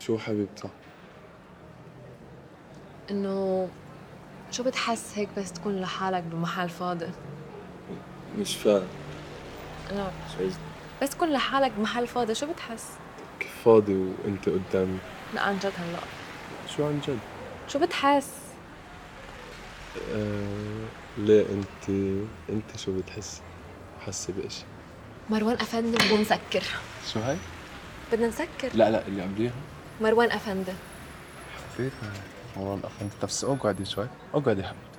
شو حبيبتي؟ إنه شو بتحس هيك بس تكون لحالك بمحل فاضي؟ مش فاهم. لا، شو قصدك؟ بس تكون لحالك بمحل فاضي شو بتحس؟ كيف فاضي وانت قدامي؟ لا عن جد هلأ شو عن جد؟ شو بتحس؟ ليه انت شو بتحسي؟ حاسة بإشي؟ مروان أفندي بدنا نسكر. شو هاي؟ بدنا نسكر. لا لا اللي قبليها. مروان أفندي. خفيفة. مروان أخ انت بس اقعدي شوي، اقعدي حبيبي.